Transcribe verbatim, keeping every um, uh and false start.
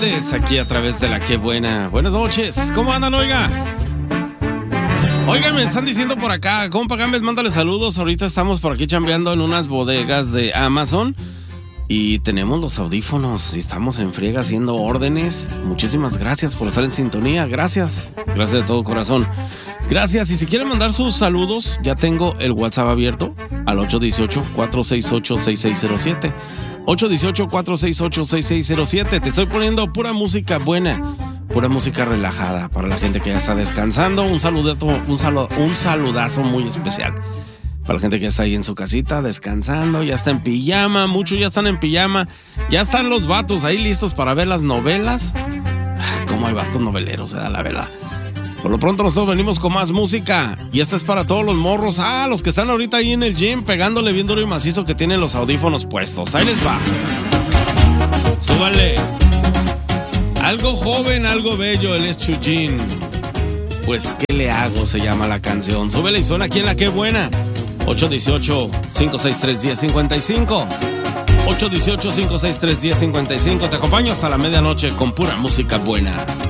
Aquí a través de la Qué Buena. Buenas noches, ¿cómo andan, oiga? Oigan, me están diciendo por acá, compa Gámez, mándale saludos. Ahorita estamos por aquí chambeando en unas bodegas de Amazon y tenemos los audífonos y estamos en friega haciendo órdenes. Muchísimas gracias por estar en sintonía, gracias, gracias de todo corazón. Gracias, y si quieren mandar sus saludos, ya tengo el WhatsApp abierto al ocho uno ocho, cuatro seis ocho, seis seis cero siete. ocho uno ocho, cuatro seis ocho, seis seis cero siete. Te estoy poniendo pura música buena, pura música relajada para la gente que ya está descansando. Un saludazo, un, salu, un saludazo muy especial para la gente que está ahí en su casita descansando, ya está en pijama, muchos ya están en pijama, ya están los vatos ahí listos para ver las novelas. Como hay vatos noveleros, se da la verdad. Por lo pronto nosotros venimos con más música y esta es para todos los morros, ah, los que están ahorita ahí en el gym pegándole bien duro y macizo, que tienen los audífonos puestos. Ahí les va. Súbale. Algo joven, algo bello, él es Chujin. Pues, ¿qué le hago? Se llama la canción. Súbele y suena aquí en la Qué Buena. ocho uno ocho, cinco seis tres, uno cero cinco cinco. ocho uno ocho, cinco seis tres, uno cero cinco cinco. Te acompaño hasta la medianoche con pura música buena.